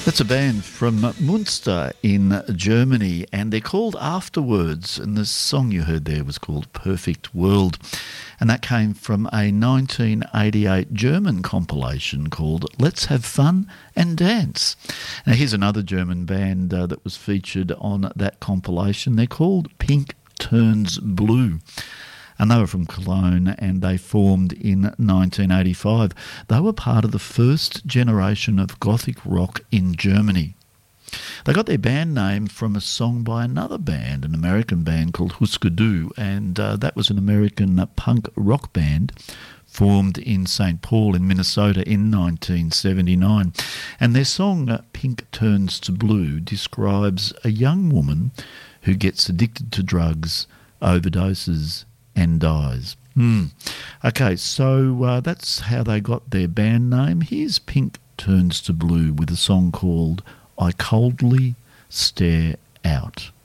That's a band from Munster in Germany, and they're called Afterwards, and the song you heard there was called Perfect World, and that came from a 1988 German compilation called Let's Have Fun and Dance. Now here's another German band that was featured on that compilation. They're called Pink Turns Blue. And they were from Cologne, and they formed in 1985. They were part of the first generation of Gothic rock in Germany. They got their band name from a song by another band, an American band called Husker Du, and that was an American punk rock band formed in St. Paul in Minnesota in 1979. And their song, Pink Turns to Blue, describes a young woman who gets addicted to drugs, overdoses, and dies. Okay, so that's how they got their band name. Here's Pink Turns to Blue with a song called I Coldly Stare Out.